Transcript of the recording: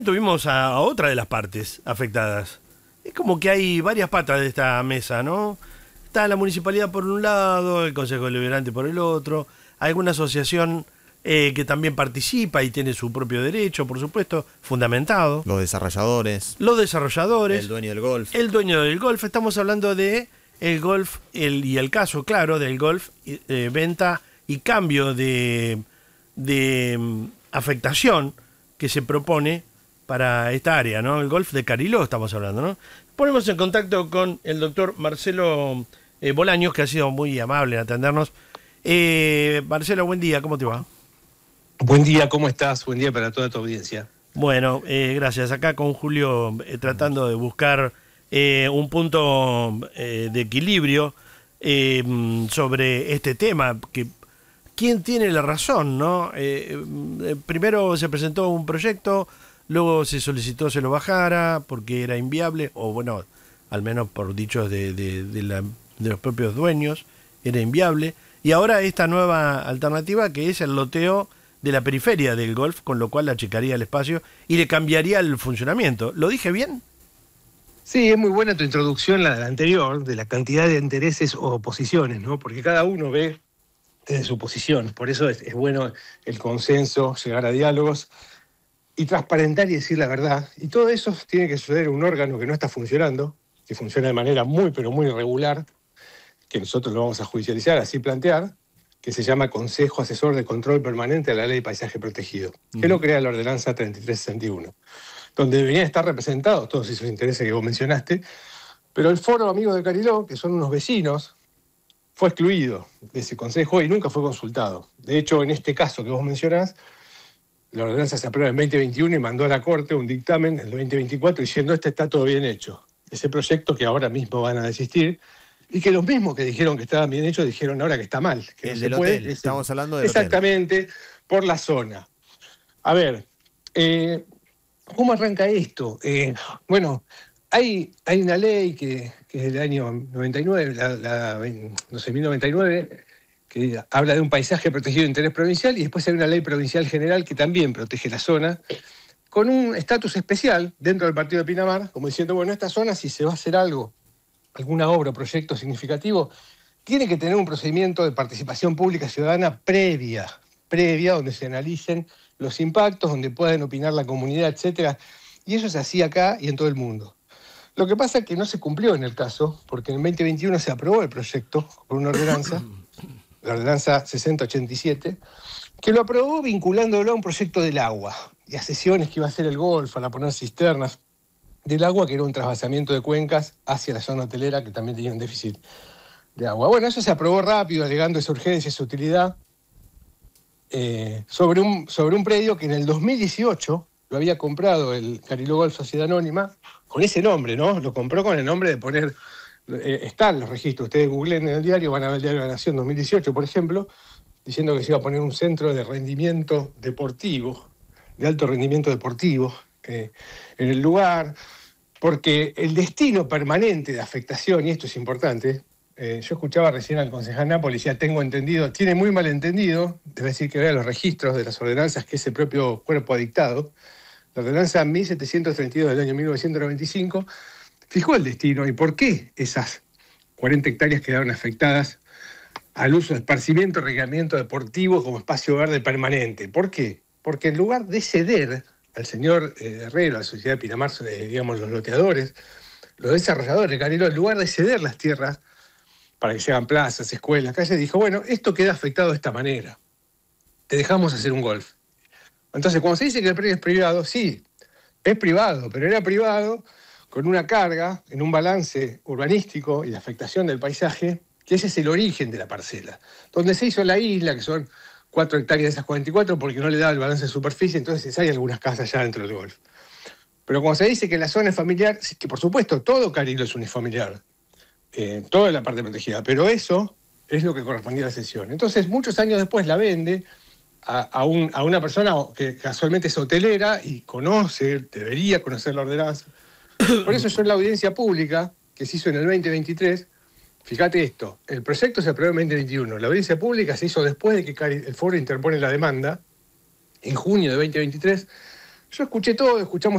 Tuvimos a otra de las partes afectadas. Es como que hay varias patas de esta mesa, ¿no? Está la municipalidad por un lado, el Consejo Deliberante por el otro, alguna asociación que también participa y tiene su propio derecho, por supuesto, fundamentado. Los desarrolladores, Los desarrolladores, el dueño del golf. el dueño del golf. Estamos hablando de el golf y el caso, claro, del golf, venta y cambio de afectación que se propone para esta área, ¿no? El golf de Cariló estamos hablando, ¿no? Ponemos en contacto con el doctor Marcelo Bolaños, que ha sido muy amable en atendernos. Marcelo, buen día, ¿cómo te va? Buen día, ¿cómo estás? Buen día para toda tu audiencia. Bueno, gracias. Acá con Julio tratando de buscar un punto de equilibrio sobre este tema, que quién tiene la razón, ¿no? Primero se presentó un proyecto, luego se solicitó se lo bajara porque era inviable, o bueno, al menos por dichos de los propios dueños, era inviable. Y ahora esta nueva alternativa, que es el loteo de la periferia del golf, con lo cual achicaría el espacio y le cambiaría el funcionamiento. ¿Lo dije bien? Sí, es muy buena tu introducción, la anterior, de la cantidad de intereses o posiciones, ¿no? Porque cada uno ve desde su posición. Por eso es bueno el consenso, llegar a diálogos y transparentar y decir la verdad. Y todo eso tiene que suceder en un órgano que no está funcionando, que funciona de manera muy, pero muy irregular, que nosotros lo vamos a judicializar, así plantear, que se llama Consejo Asesor de Control Permanente de la Ley de Paisaje Protegido, que lo crea la Ordenanza 3361, donde deberían estar representados todos esos intereses que vos mencionaste, pero el Foro Amigos de Cariló, que son unos vecinos, fue excluido de ese consejo y nunca fue consultado. De hecho, en este caso que vos mencionás, la ordenanza se aprueba en 2021 y mandó a la Corte un dictamen en el 2024 diciendo este está todo bien hecho. Ese proyecto que ahora mismo van a desistir, y que los mismos que dijeron que estaban bien hechos dijeron ahora que está mal. Que El no del se puede, hotel, estamos hablando del exactamente, por la zona. A ver, ¿cómo arranca esto? Bueno, hay una ley que es del año 99, no sé, 1099, que habla de un paisaje protegido de interés provincial, y después hay una ley provincial general que también protege la zona, con un estatus especial dentro del partido de Pinamar, como diciendo, bueno, esta zona, si se va a hacer algo, alguna obra o proyecto significativo, tiene que tener un procedimiento de participación pública ciudadana previa, donde se analicen los impactos, donde puedan opinar la comunidad, etcétera. Y eso se hacía acá y en todo el mundo. Lo que pasa es que no se cumplió en el caso, porque en el 2021 se aprobó el proyecto por una ordenanza, la ordenanza 6087, que lo aprobó vinculándolo a un proyecto del agua y a sesiones que iba a hacer el golf, a poner cisternas del agua, que era un trasvasamiento de cuencas hacia la zona hotelera, que también tenía un déficit de agua. Bueno, eso se aprobó rápido, alegando esa urgencia, esa utilidad, sobre un predio que en el 2018 lo había comprado el Cariló Golf Sociedad Anónima, con ese nombre, ¿no? Lo compró con el nombre de poner, están los registros, ustedes googleen en el diario, van a ver el diario de la Nación 2018, por ejemplo, diciendo que se iba a poner un centro de rendimiento deportivo, de alto rendimiento deportivo, en el lugar, porque el destino permanente de afectación, y esto es importante, yo escuchaba recién al concejal Nápoles, decía, tengo entendido, tiene muy mal entendido, debe decir que vea los registros de las ordenanzas que ese propio cuerpo ha dictado. La ordenanza 1732 del año 1995 fijó el destino y por qué esas 40 hectáreas quedaron afectadas al uso de esparcimiento y recreamiento deportivo como espacio verde permanente. ¿Por qué? Porque en lugar de ceder al señor Herrero, a la sociedad de Pinamar, digamos, los loteadores, los desarrolladores de Cariló, en lugar de ceder las tierras para que se hagan plazas, escuelas, calles, dijo, bueno, esto queda afectado de esta manera. Te dejamos hacer un golf. Entonces, cuando se dice que el predio es privado, sí, es privado, pero era privado con una carga en un balance urbanístico y de afectación del paisaje, que ese es el origen de la parcela. Donde se hizo la isla, que son 4 hectáreas de esas 44, porque no le daba el balance de superficie, entonces hay algunas casas ya dentro del golf. Pero cuando se dice que la zona es familiar, que por supuesto todo Cariló es unifamiliar, toda la parte protegida, pero eso es lo que correspondía a la cesión. Entonces, muchos años después la vende a una persona que casualmente es hotelera y debería conocer la ordenanza. Por eso yo en la audiencia pública, que se hizo en el 2023, fíjate esto, el proyecto se aprobó en 2021, la audiencia pública se hizo después de que el foro interpone la demanda, en junio de 2023, Yo escuché todo, escuchamos